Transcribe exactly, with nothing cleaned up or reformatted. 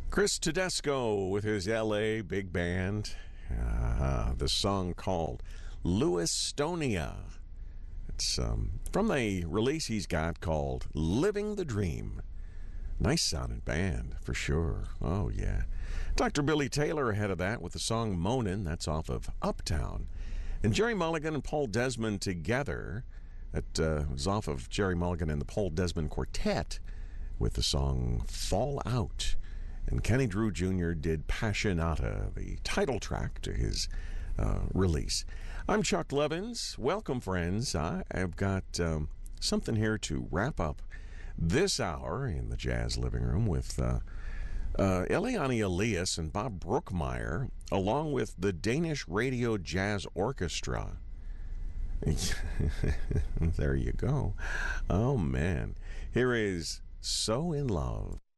Chris Tedesco with his L A big band. Uh, the song called Lewistonia. It's um, from a release he's got called Living the Dream. Nice sounding band, for sure. Oh, yeah. Doctor Billy Taylor ahead of that with the song Moanin'. That's off of Uptown. And Jerry Mulligan and Paul Desmond together. That uh, was off of Jerry Mulligan and the Paul Desmond Quartet with the song Fall Out. And Kenny Drew Junior did Passionata, the title track to his uh, release. I'm Chuck Levins. Welcome, friends. I, I've got um, something here to wrap up this hour in the Jazz Living Room with uh, uh, Eliane Elias and Bob Brookmeyer, along with the Danish Radio Jazz Orchestra. There you go. Oh, man. Here is So in Love.